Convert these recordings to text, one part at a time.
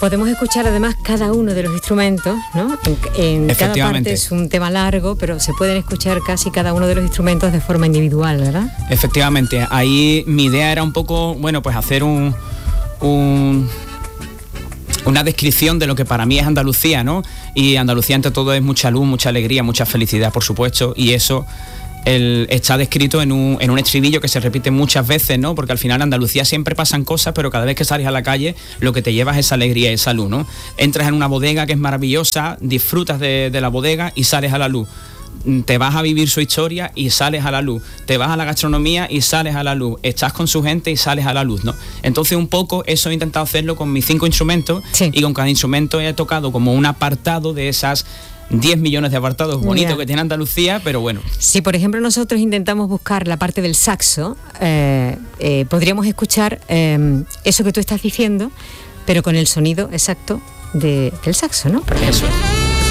Podemos escuchar además cada uno de los instrumentos, ¿no? En cada parte es un tema largo, pero se pueden escuchar casi cada uno de los instrumentos de forma individual, ¿verdad? Efectivamente, ahí mi idea era un poco, bueno, pues hacer una descripción de lo que para mí es Andalucía, ¿no? Y Andalucía ante todo es mucha luz, mucha alegría, mucha felicidad, por supuesto, y eso está descrito en un estribillo que se repite muchas veces, ¿no? Porque al final en Andalucía siempre pasan cosas, pero cada vez que sales a la calle lo que te llevas es esa alegría y esa luz, ¿no? Entras en una bodega que es maravillosa, disfrutas de la bodega y sales a la luz. Te vas a vivir su historia y sales a la luz, te vas a la gastronomía y sales a la luz, estás con su gente y sales a la luz, ¿no? Entonces un poco eso he intentado hacerlo con mis 5 instrumentos, sí. Y con cada instrumento he tocado como un apartado de esas 10 millones de apartados bonitos que tiene Andalucía, pero bueno. Si por ejemplo nosotros intentamos buscar la parte del saxo, podríamos escuchar eso que tú estás diciendo, pero con el sonido exacto del saxo, ¿no? Por ejemplo. Eso.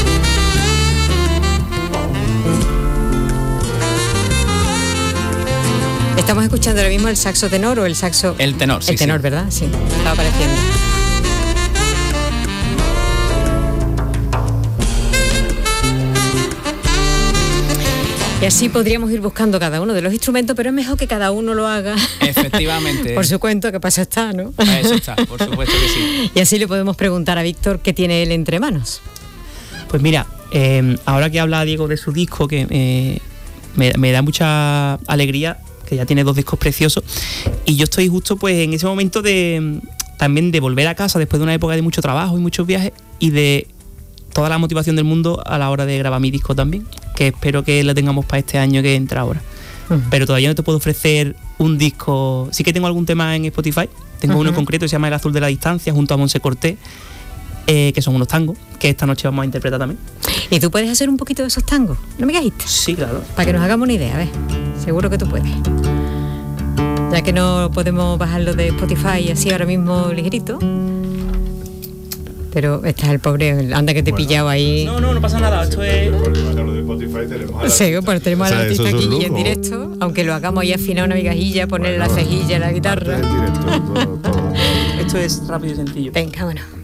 Estamos escuchando ahora mismo el saxo tenor o el saxo... El tenor, sí. El tenor, sí. ¿Verdad? Sí, estaba apareciendo. Y así podríamos ir buscando cada uno de los instrumentos, pero es mejor que cada uno lo haga. Efectivamente. Por su cuento, que pasa está, ¿no? A eso está, por supuesto que sí. Y así le podemos preguntar a Víctor qué tiene él entre manos. Pues mira, ahora que habla Diego de su disco, que me da mucha alegría, que ya tiene 2 discos preciosos, y yo estoy justo pues en ese momento también de volver a casa después de una época de mucho trabajo y muchos viajes, y de toda la motivación del mundo a la hora de grabar mi disco también, que espero que lo tengamos para este año que entra ahora. Pero todavía no te puedo ofrecer un disco. Sí que tengo algún tema en Spotify, tengo uno en concreto que se llama El Azul de la Distancia, junto a Monse Cortés, que son unos tangos que esta noche vamos a interpretar también. ¿Y tú puedes hacer un poquito de esos tangos? ¿No me dijiste? Sí, claro. Para que nos hagamos una idea, ¿ves? Seguro que tú puedes. Ya que no podemos bajarlo de Spotify así ahora mismo ligerito. Pero este es el pobre, anda que te he pillado ahí. No pasa nada, esto es... Sí, pues tenemos al artista aquí y en directo, aunque lo hagamos ahí afinar una migajilla, ponerle la cejilla a la guitarra. Esto es rápido y sencillo. Venga, bueno.